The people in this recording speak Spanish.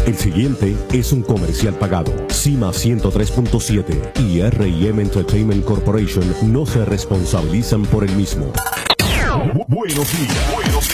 El siguiente es un comercial pagado. CIMA 103.7 y R&M Entertainment Corporation no se responsabilizan por el mismo. Buenos días.